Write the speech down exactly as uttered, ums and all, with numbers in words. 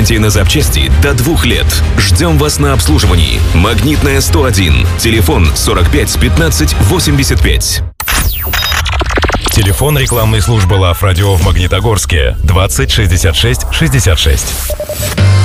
гарантии на запчасти до двух лет. Ждем вас на обслуживании. Магнитная сто один. Телефон сорок пять пятнадцать восемьдесят пять. Телефон рекламной службы Love Radio в Магнитогорске двадцать шестьдесят шесть шестьдесят шесть.